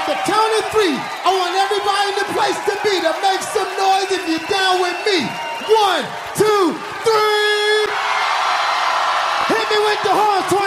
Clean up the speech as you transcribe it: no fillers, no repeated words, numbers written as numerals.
the count of three, I want everybody in the place to be to make some noise if you're down with me. 1, 2, 3. Hit me with the horn,